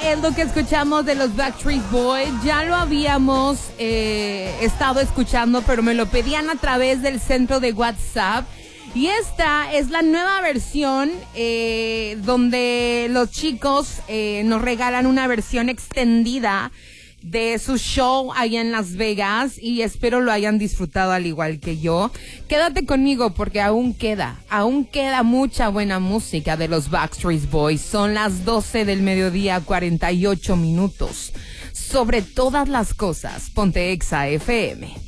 es lo que escuchamos de los Backstreet Boys. Ya lo habíamos estado escuchando, pero me lo pedían a través del centro de WhatsApp. Y esta es la nueva versión donde los chicos nos regalan una versión extendida de su show allá en Las Vegas, y espero lo hayan disfrutado al igual que yo. Quédate conmigo porque aún queda mucha buena música de los Backstreet Boys. Son las 12 del mediodía, 48 minutos. Sobre todas las cosas, ponte Exa FM.